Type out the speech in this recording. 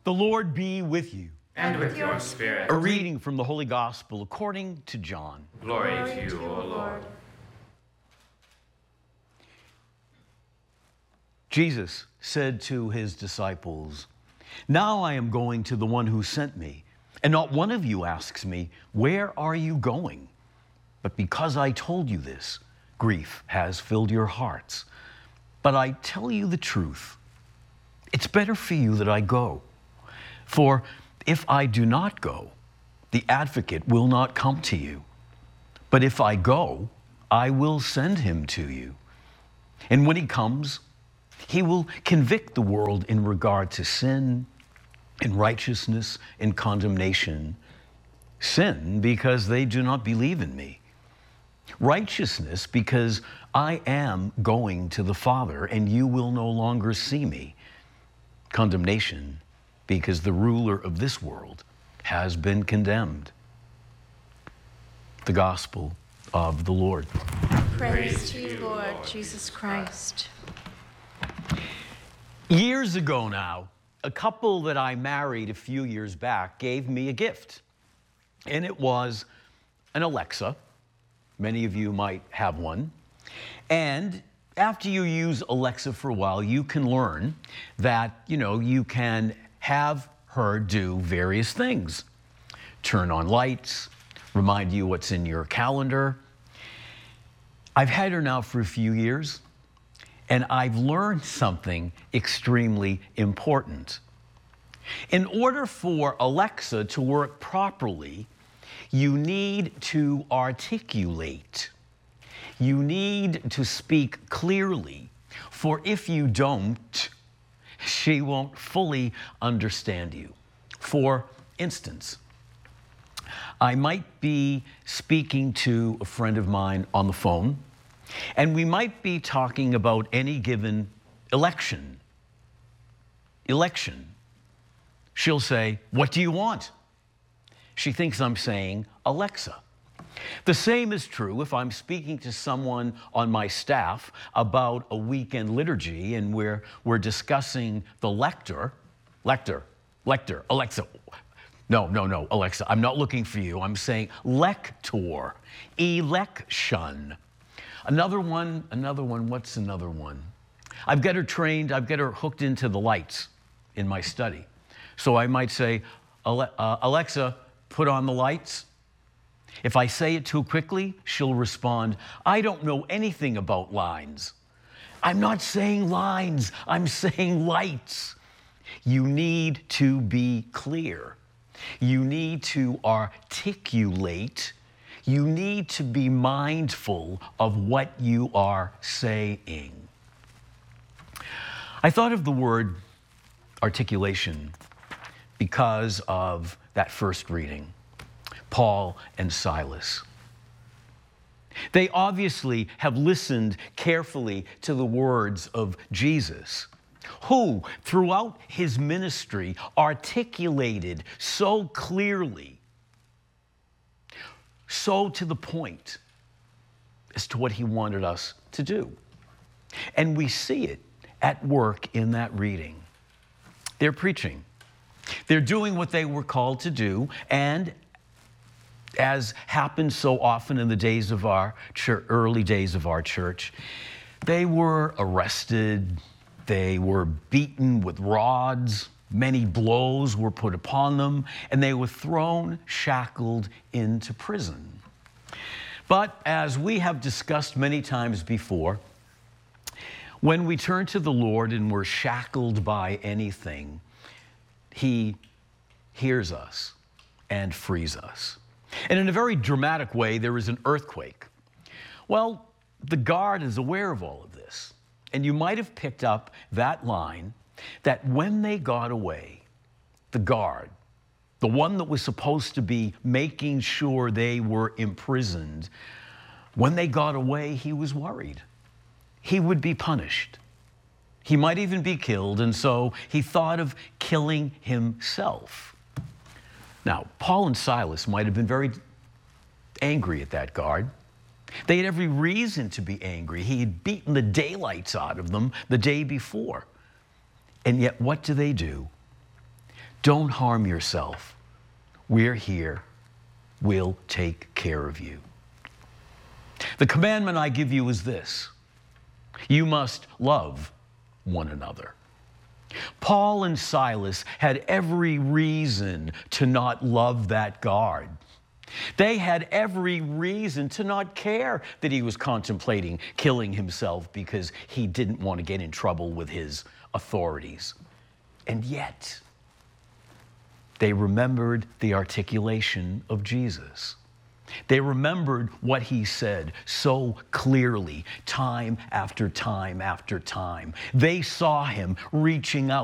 The Lord be with you. And with your spirit. A reading from the Holy Gospel according to John. Glory to you, O Lord. Jesus said to his disciples, "Now I am going to the one who sent me, and not one of you asks me, 'Where are you going?' But because I told you this, grief has filled your hearts. But I tell you the truth. It's better for you that I go. For if I do not go, the advocate will not come to you. But if I go, I will send him to you. And when he comes, he will convict the world in regard to sin, in righteousness, in condemnation. Sin, because they do not believe in me. Righteousness, because I am going to the Father, and you will no longer see me. Condemnation, because the ruler of this world has been condemned." The Gospel of the Lord. Praise to you, Lord Jesus Christ. Years ago now, a couple that I married a few years back gave me a gift. And it was an Alexa. Many of you might have one. And after you use Alexa for a while, you can learn that, you can have her do various things. Turn on lights, remind you what's in your calendar. I've had her now for a few years, and I've learned something extremely important. In order for Alexa to work properly, you need to articulate. You need to speak clearly, for if you don't, she won't fully understand you. For instance, I might be speaking to a friend of mine on the phone, and we might be talking about any given election. She'll say, "What do you want?" She thinks I'm saying Alexa. The same is true if I'm speaking to someone on my staff about a weekend liturgy and we're discussing the lector, Alexa. No, Alexa, I'm not looking for you. I'm saying lector, election. Another one, what's another one? I've got her trained, I've got her hooked into the lights in my study. So I might say, Alexa, put on the lights. If I say it too quickly, she'll respond, "I don't know anything about lines." I'm not saying lines, I'm saying lights. You need to be clear. You need to articulate. You need to be mindful of what you are saying. I thought of the word articulation because of that first reading. Paul and Silas. They obviously have listened carefully to the words of Jesus, who throughout his ministry articulated so clearly, so to the point as to what he wanted us to do. And we see it at work in that reading. They're preaching. They're doing what they were called to do, and as happened so often in the days of our early days of our church, they were arrested, they were beaten with rods, many blows were put upon them, and they were thrown shackled into prison. But as we have discussed many times before, when we turn to the Lord and we're shackled by anything, he hears us and frees us. And in a very dramatic way, there is an earthquake. Well, the guard is aware of all of this. And you might have picked up that line that when they got away, the guard, the one that was supposed to be making sure they were imprisoned, when they got away, he was worried. He would be punished. He might even be killed, and so he thought of killing himself. Now, Paul and Silas might have been very angry at that guard. They had every reason to be angry. He had beaten the daylights out of them the day before. And yet, what do? Don't harm yourself. We're here. We'll take care of you. The commandment I give you is this: you must love one another. Paul and Silas had every reason to not love that guard. They had every reason to not care that he was contemplating killing himself because he didn't want to get in trouble with his authorities. And yet, they remembered the articulation of Jesus. They remembered what he said so clearly, time after time after time. They saw him reaching out